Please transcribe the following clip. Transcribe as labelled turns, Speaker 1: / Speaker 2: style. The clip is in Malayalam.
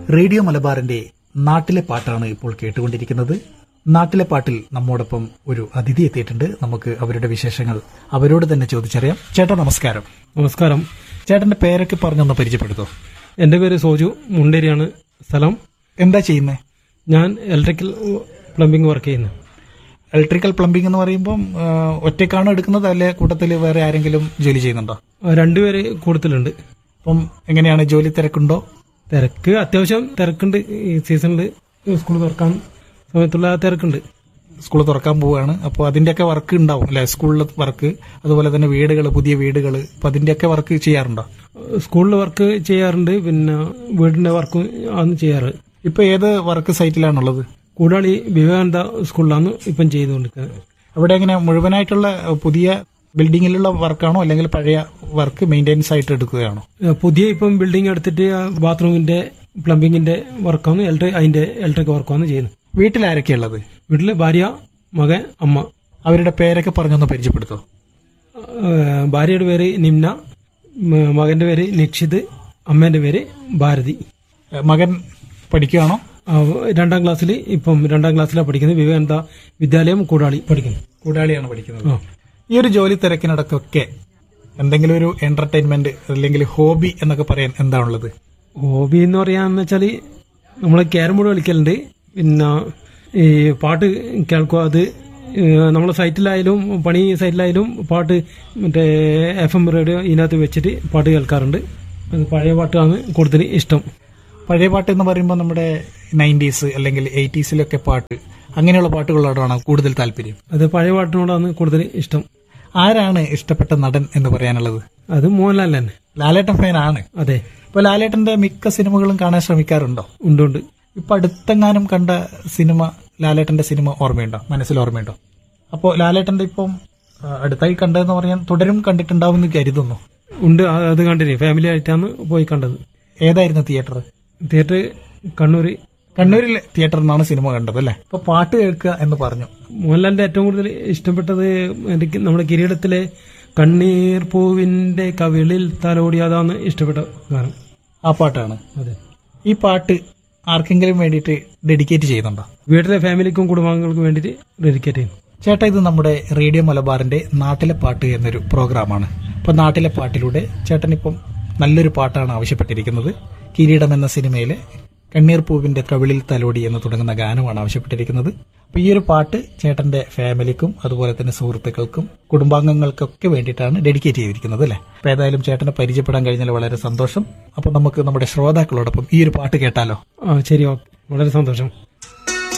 Speaker 1: റേഡിയോ മലബാറിന്റെ നാട്ടിലെ പാട്ടാണ് ഇപ്പോൾ കേട്ടുകൊണ്ടിരിക്കുന്നത്. നാട്ടിലെ പാട്ടിൽ നമ്മോടൊപ്പം ഒരു അതിഥി എത്തിയിട്ടുണ്ട്. നമുക്ക് അവരുടെ വിശേഷങ്ങൾ അവരോട് തന്നെ ചോദിച്ചറിയാം. ചേട്ടാ നമസ്കാരം.
Speaker 2: നമസ്കാരം.
Speaker 1: ചേട്ടന്റെ പേരൊക്കെ പറഞ്ഞൊന്ന് പരിചയപ്പെടുത്തോ?
Speaker 2: എന്റെ പേര് സോജു, മുണ്ടേരിയാണ് സ്ഥലം.
Speaker 1: എന്താ ചെയ്യുന്നത്?
Speaker 2: ഞാൻ ഇലക്ട്രിക്കൽ പ്ലംബിംഗ് വർക്ക് ചെയ്യുന്നു.
Speaker 1: ഇലക്ട്രിക്കൽ പ്ലംബിംഗ് എന്ന് പറയുമ്പോൾ ഒറ്റയ്ക്കാണോ എടുക്കുന്നത്, അല്ലെ കൂട്ടത്തിൽ വേറെ ആരെങ്കിലും ജോലി ചെയ്യുന്നുണ്ടോ?
Speaker 2: രണ്ടുപേര് കൂടുതലുണ്ട്.
Speaker 1: അപ്പം എങ്ങനെയാണ്, ജോലി തിരക്കുണ്ടോ?
Speaker 2: തിരക്ക് അത്യാവശ്യം തിരക്കുണ്ട്. ഈ സീസണിൽ സ്കൂൾ തുറക്കാൻ സമയത്തുള്ള തിരക്കുണ്ട്.
Speaker 1: സ്കൂൾ തുറക്കാൻ പോവുകയാണ്, അപ്പോൾ അതിന്റെയൊക്കെ വർക്ക് ഉണ്ടാവും അല്ലെ? സ്കൂളിലെ വർക്ക്, അതുപോലെ തന്നെ വീടുകൾ, പുതിയ വീടുകൾ, അപ്പൊ അതിന്റെയൊക്കെ വർക്ക് ചെയ്യാറുണ്ടോ?
Speaker 2: സ്കൂളിൽ വർക്ക് ചെയ്യാറുണ്ട്, പിന്നെ വീടിന്റെ വർക്കും ആണ് ചെയ്യാറ്.
Speaker 1: ഇപ്പൊ ഏത് വർക്ക് സൈറ്റിലാണുള്ളത്?
Speaker 2: കൂടാളി വിവേകാനന്ദ സ്കൂളിലാണ് ഇപ്പം ചെയ്തുകൊണ്ടിരിക്കുന്നത്.
Speaker 1: അവിടെ എങ്ങനെ മുഴുവനായിട്ടുള്ള പുതിയ ബിൽഡിങ്ങിലുള്ള വർക്കാണോ, അല്ലെങ്കിൽ പഴയ വർക്ക് മെയിൻ്റെനൻസ് ആയിട്ട് എടുക്കുകയാണോ?
Speaker 2: പുതിയ ഇപ്പം ബിൽഡിംഗ് എടുത്തിട്ട് ബാത്റൂമിന്റെ പ്ലംബിങ്ങിന്റെ വർക്കാണ്, അതിന്റെ ഇലക്ട്രിക് വർക്കാണ് ചെയ്യുന്നത്.
Speaker 1: വീട്ടിൽ ആരൊക്കെയുള്ളത്?
Speaker 2: വീട്ടില് ഭാര്യ, മകൻ, അമ്മ.
Speaker 1: അവരുടെ പേരൊക്കെ പറഞ്ഞൊന്ന് പരിചയപ്പെടുത്തോ?
Speaker 2: ഭാര്യയുടെ പേര് നിംന, മകന്റെ പേര് നിക്ഷിത്, അമ്മേന്റെ പേര് ഭാരതി.
Speaker 1: മകൻ പഠിക്കുകയാണോ?
Speaker 2: 2ാം ക്ലാസ്സിൽ, ഇപ്പം 2ാം ക്ലാസ്സിലാണ് പഠിക്കുന്നത്. വിവേകാനന്ദ വിദ്യാലയം കൂടാളി പഠിക്കുന്നു.
Speaker 1: കൂടാളിയാണ് പഠിക്കുന്നത്. ഈ ഒരു ജോലി തിരക്കിനിടക്കൊക്കെ എന്തെങ്കിലും ഒരു എന്റർടൈൻമെന്റ് അല്ലെങ്കിൽ ഹോബി എന്നൊക്കെ പറയാൻ എന്താണുള്ളത്?
Speaker 2: ഹോബി എന്ന് പറയാന്ന് വെച്ചാല് നമ്മള് ക്യാരം ബോർഡ് കളിക്കലുണ്ട്, പിന്നെ ഈ പാട്ട് കേൾക്കുക. അത് നമ്മളെ സൈറ്റിലായാലും പണി സൈറ്റിലായാലും പാട്ട് മറ്റേ FM റേഡിയോ ഇതിനകത്ത് വെച്ചിട്ട് പാട്ട് കേൾക്കാറുണ്ട്. അത് പഴയ പാട്ടാണ് കൂടുതൽ ഇഷ്ടം.
Speaker 1: പഴയ പാട്ട് എന്ന് പറയുമ്പോൾ നമ്മുടെ 90s അല്ലെങ്കിൽ 80s പാട്ട്, അങ്ങനെയുള്ള പാട്ടുകളോടാണ് കൂടുതൽ താല്പര്യം?
Speaker 2: അത് പഴയ പാട്ടിനോടാണ് കൂടുതൽ ഇഷ്ടം.
Speaker 1: ആരാണ് ഇഷ്ടപ്പെട്ട നടൻ എന്ന് പറയാനുള്ളത്?
Speaker 2: അത് മോഹൻലാൽ തന്നെ.
Speaker 1: ലാലേട്ടൻ ഫാനാണ്.
Speaker 2: അതെ.
Speaker 1: ഇപ്പൊ ലാലേട്ടന്റെ മിക്ക സിനിമകളും കാണാൻ ശ്രമിക്കാറുണ്ടോ?
Speaker 2: ഉണ്ട്.
Speaker 1: ഇപ്പൊ അടുത്തെങ്ങാനും കണ്ട സിനിമ, ലാലേട്ടന്റെ സിനിമ ഓർമ്മയുണ്ടോ? മനസ്സിൽ ഓർമ്മയുണ്ടോ? അപ്പോ ലാലേട്ടന്റെ ഇപ്പം അടുത്തായി കണ്ടതെന്ന് പറയാൻ തുടരും കണ്ടിട്ടുണ്ടാവും കരുതുന്നു.
Speaker 2: ഉണ്ട്, അത് കണ്ടിന്. ഫാമിലി ആയിട്ടാണ് പോയി കണ്ടത്.
Speaker 1: ഏതായിരുന്നു തിയേറ്റർ? കണ്ണൂരിൽ തിയേറ്ററിൽ നിന്നാണ് സിനിമ കണ്ടത് അല്ലെ? ഇപ്പൊ പാട്ട് കേൾക്കുക എന്ന് പറഞ്ഞു.
Speaker 2: മോഹൻലാലിന്റെ ഏറ്റവും കൂടുതൽ ഇഷ്ടപ്പെട്ടത് നമ്മുടെ കിരീടത്തിലെ കണ്ണീർ പൂവിന്റെ കവിളിൽ തലോടിയതാണ് ഇഷ്ടപ്പെട്ട ഗാനം.
Speaker 1: ആ പാട്ടാണ്.
Speaker 2: അതെ.
Speaker 1: ഈ പാട്ട് ആർക്കെങ്കിലും വേണ്ടിയിട്ട് ഡെഡിക്കേറ്റ് ചെയ്യുന്നുണ്ടോ?
Speaker 2: വീട്ടിലെ ഫാമിലിക്കും കുടുംബാംഗങ്ങൾക്കും വേണ്ടിയിട്ട് ഡെഡിക്കേറ്റ് ചെയ്യും.
Speaker 1: ചേട്ടാ, ഇത് നമ്മുടെ റേഡിയോ മലബാറിന്റെ നാട്ടിലെ പാട്ട് എന്നൊരു പ്രോഗ്രാമാണ്. അപ്പൊ നാട്ടിലെ പാട്ടിലൂടെ ചേട്ടൻ ഇപ്പം നല്ലൊരു പാട്ടാണ് ആവശ്യപ്പെട്ടിരിക്കുന്നത്. കിരീടം എന്ന സിനിമയിലെ കണ്ണീർ പൂവിന്റെ കവിളിൽ തലോടി എന്ന് തുടങ്ങുന്ന ഗാനമാണ് ആവശ്യപ്പെട്ടിരിക്കുന്നത്. അപ്പൊ ഈ ഒരു പാട്ട് ചേട്ടന്റെ ഫാമിലിക്കും അതുപോലെ തന്നെ സുഹൃത്തുക്കൾക്കും കുടുംബാംഗങ്ങൾക്കൊക്കെ വേണ്ടിയിട്ടാണ് ഡെഡിക്കേറ്റ് ചെയ്തിരിക്കുന്നത് അല്ലെ? അപ്പൊ ഏതായാലും ചേട്ടനെ പരിചയപ്പെടാൻ കഴിഞ്ഞാൽ വളരെ സന്തോഷം. അപ്പൊ നമുക്ക് നമ്മുടെ ശ്രോതാക്കളോടൊപ്പം ഈ ഒരു പാട്ട് കേട്ടാലോ?
Speaker 2: ശരി, വളരെ സന്തോഷം.